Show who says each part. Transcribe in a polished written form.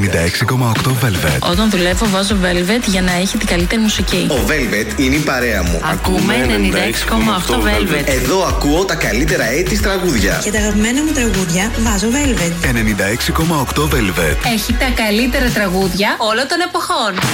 Speaker 1: 96,8 Velvet.
Speaker 2: Όταν δουλεύω βάζω Velvet για να έχει την καλύτερη μουσική.
Speaker 3: Ο Velvet είναι η παρέα μου.
Speaker 2: Ακούμε 96,8 Velvet.
Speaker 3: Εδώ ακούω τα καλύτερα AIDS τραγούδια.
Speaker 4: Και τα αγαπημένα μου τραγούδια βάζω Velvet.
Speaker 1: 96,8 Velvet.
Speaker 2: Έχει τα καλύτερα τραγούδια όλων των εποχών.